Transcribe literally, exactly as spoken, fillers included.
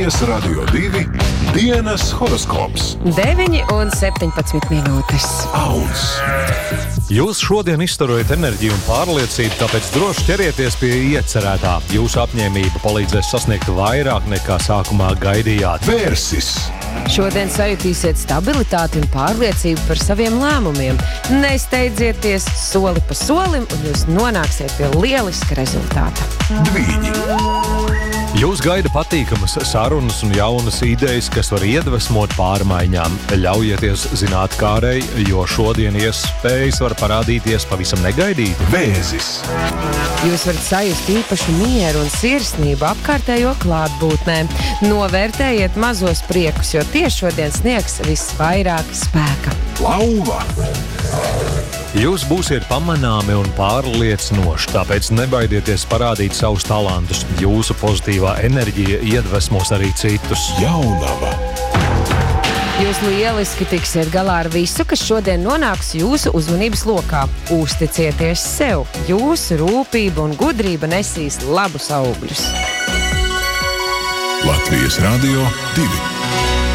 Latvijas Radio divi dienas horoskops. deviņi un septiņpadsmit minūtes. Auns. Jūs šodien izstarojat enerģiju un pārliecību, tāpēc droši ķerieties pie iecerētā. Jūsu apņēmība palīdzēs sasniegt vairāk nekā sākumā gaidījāt. Vērsis. Šodien sajutīsiet stabilitāti un pārliecību par saviem lēmumiem. Nesteidzieties soli pa solim, un jūs nonāksiet pie lieliska rezultāta. Dvīņi. Jūs gaida patīkamas sarunas un jaunas idejas, kas var iedvesmot pārmaiņām. Ļaujieties zinātkārēji, jo šodien iespējas var parādīties pavisam negaidīti. Vēzis. Jūs varat sajust īpašu mieru un sirsnību apkārtējo klātbūtnē. Novērtējiet mazos priekus, jo tie šodien sniegs visvairāk spēka. Lauva. Jūs būsiet pamanāmi un pārliecinoši, tāpēc nebaidieties parādīt savus talantus. Jūsu pozitīvā enerģija iedvesmos arī citus. Jaunava. Jūs lieliski tiksiet galā ar visu, kas šodien nonāks jūsu uzmanības lokā. Uzticieties sev. Jūsu rūpība un gudrība nesīs labus augļus. Latvijas Radio divi.